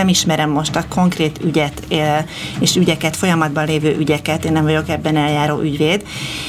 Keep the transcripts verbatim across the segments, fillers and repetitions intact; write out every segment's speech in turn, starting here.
nem ismerem most a konkrét ügyet és ügyeket, folyamatban lévő ügyeket, én nem vagyok ebben eljáró ügyvéd,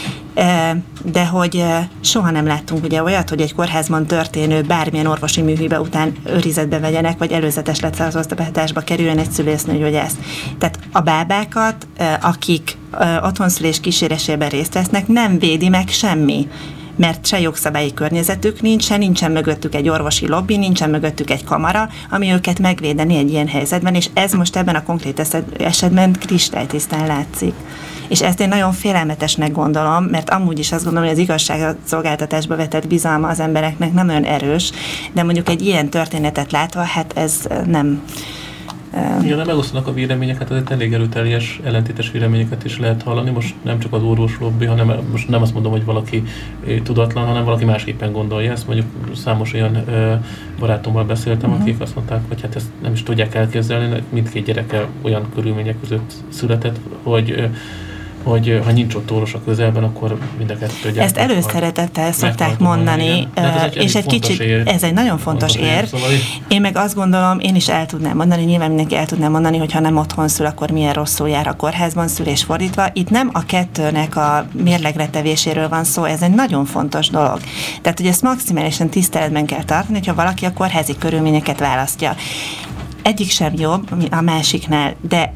de hogy soha nem láttunk ugye olyat, hogy egy kórházban történő bármilyen orvosi műhiba után őrizetbe vegyenek, vagy előzetes letartóztatásba kerüljön egy szülésznőgyógyász. Tehát a bábákat, akik otthonszülés kísérésében részt vesznek, nem védi meg semmi, mert se jogszabályi környezetük nincs, se nincsen mögöttük egy orvosi lobby, nincsen mögöttük egy kamara, ami őket megvédeni egy ilyen helyzetben, és ez most ebben a konkrét esetben kristálytisztán látszik. És ezt én nagyon félelmetesnek gondolom, mert amúgy is azt gondolom, hogy az igazságszolgáltatásba vetett bizalma az embereknek nem olyan erős, de mondjuk egy ilyen történetet látva, hát ez nem... Igen, nem megosztanak a véleményeket, ez egy elég erőteljes, ellentétes véleményeket is lehet hallani. Most nem csak az orvoslobby, hanem most nem azt mondom, hogy valaki tudatlan, hanem valaki másképpen gondolja ezt. Mondjuk számos olyan ö, barátommal beszéltem, uh-huh. akik azt mondták, hogy hát ezt nem is tudják elképzelni, mindkét gyereke olyan körülmények között született, hogy ö, hogy ha nincs ott orvos a közelben, akkor mind a kettő gyermek. Ezt előszeretettel szokták mondani, egy és egy kicsit, ér. ez egy nagyon fontos, fontos ér. ér. Szóval én meg azt gondolom, én is el tudnám mondani, nyilván mindenki el tudná mondani, hogy ha nem otthon szül, akkor milyen rosszul jár a kórházban szülés fordítva. Itt nem a kettőnek a mérlegre tevéséről van szó, ez egy nagyon fontos dolog. Tehát, hogy ezt maximálisan tiszteletben kell tartani, hogyha valaki a kórházi körülményeket választja. Egyik sem jobb a másiknál, de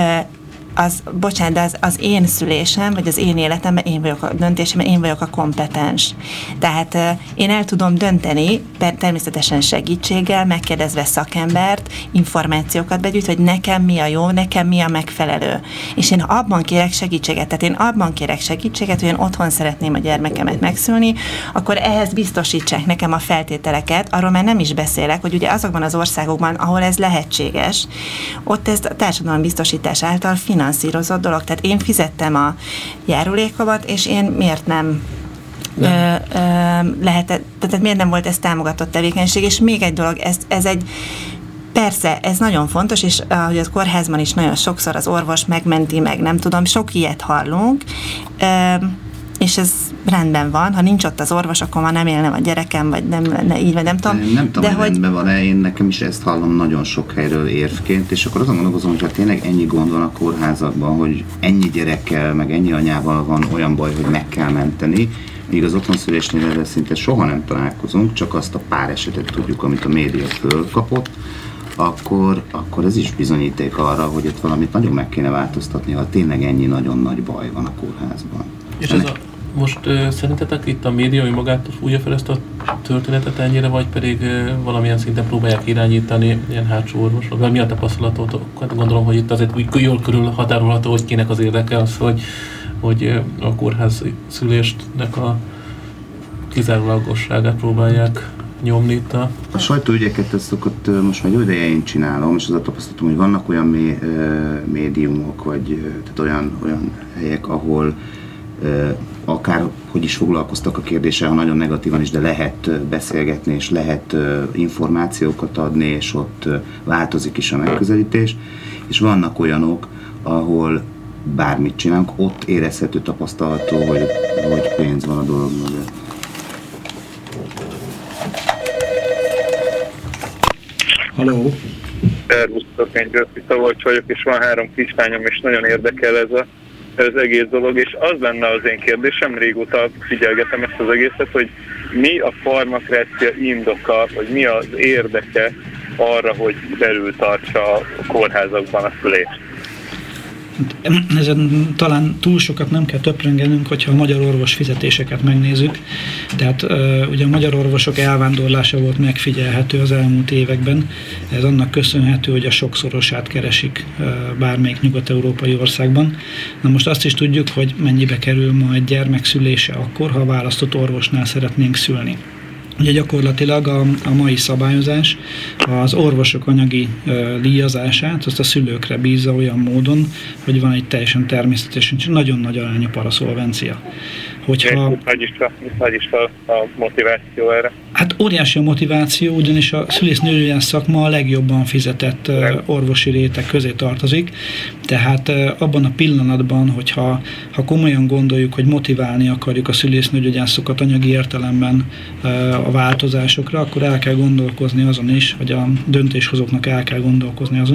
az, bocsánat, de az, az én szülésem, vagy az én életemben én vagyok a döntésemben, én vagyok a kompetens. Tehát uh, én el tudom dönteni, természetesen segítséggel, megkérdezve szakembert, információkat begyűjt, hogy nekem mi a jó, nekem mi a megfelelő. És én abban kérek segítséget, tehát én abban kérek segítséget, hogy én otthon szeretném a gyermekemet megszülni, akkor ehhez biztosítsák nekem a feltételeket, arról már nem is beszélek, hogy ugye azokban az országokban, ahol ez lehetséges, ott ez a társadalombiztosítás által finanszírozott finanszírozott dolog. Tehát én fizettem a járulékomat, és én miért nem ö, ö, lehetett, tehát miért nem volt ez támogatott tevékenység, és még egy dolog, ez, ez egy persze, ez nagyon fontos, és ahogy a kórházban is nagyon sokszor az orvos megmenti meg, nem tudom, sok ilyet hallunk, ö, és ez rendben van, ha nincs ott az orvos, akkor már nem élne a gyerekem, vagy nem lenne így, vagy nem tudom. Nem, nem tudom, de hogy rendben van-e, én nekem is ezt hallom nagyon sok helyről érvként, és akkor azon gondolkozom, hogy ha tényleg ennyi gond van a kórházakban, hogy ennyi gyerekkel, meg ennyi anyával van olyan baj, hogy meg kell menteni, míg az otthonszülésnél ezzel szinte soha nem találkozunk, csak azt a pár esetet tudjuk, amit a média fölkapott, akkor, akkor ez is bizonyíték arra, hogy itt valamit nagyon meg kéne változtatni, ha tényleg ennyi nagyon nagy baj van a kórházban. És ez a, most uh, szerintetek itt a média önmagát fújja fel ezt a történetet ennyire, vagy pedig uh, valamilyen szinten próbálják irányítani ilyen hátsó orvosok? Vagy mi a tapasztalatot? Gondolom, hogy itt azért úgy jól körül határolható, hogy kinek az érdeke az, hogy, hogy uh, a kórház szülésnek a kizárólagosságát próbálják nyomni itt a... A sajtóügyeket ezt szokott, most már jó ideje én csinálom, és az a tapasztalatom, hogy vannak olyan mé, médiumok, vagy tehát olyan, olyan helyek, ahol akár hogy is foglalkoztak a kérdéssel, ha nagyon negatívan is, de lehet beszélgetni, és lehet információkat adni, és ott változik is a megközelítés, és vannak olyanok, ahol bármit csinálunk, ott érezhető, tapasztalható, hogy, hogy pénz van a dolog mögött. Halló! Szervusztok, én Györfi Szabolcs vagyok, és van három kislányom, és nagyon érdekel ez, a, ez egész dolog, és az lenne az én kérdésem, régóta figyelgetem ezt az egészet, hogy mi a farmakrácia indoka, vagy mi az érdeke arra, hogy belül tartsa a kórházakban a szülést. Ezen talán túl sokat nem kell töprengenünk, hogyha a magyar orvos fizetéseket megnézzük. Tehát ugye a magyar orvosok elvándorlása volt megfigyelhető az elmúlt években. Ez annak köszönhető, hogy a sokszorosát keresik bármelyik nyugat-európai országban. Na most azt is tudjuk, hogy mennyibe kerül ma egy gyermek szülése akkor, ha a választott orvosnál szeretnénk szülni. Ugye gyakorlatilag a, a mai szabályozás az orvosok anyagi uh, díjazását azt a szülőkre bízza olyan módon, hogy van egy teljesen természetes, nagyon nagy arányú paraszolvencia. Hogyha... Nagy is, a, nagy is a, a motiváció erre? Hát óriási a motiváció, ugyanis a szülésznőgyógyász szakma a legjobban fizetett uh, orvosi réteg közé tartozik, tehát uh, abban a pillanatban, hogyha ha komolyan gondoljuk, hogy motiválni akarjuk a szülésznőgyógyászokat anyagi értelemben uh, a változásokra, akkor el kell gondolkozni azon is, vagy a döntéshozóknak el kell gondolkozni azon,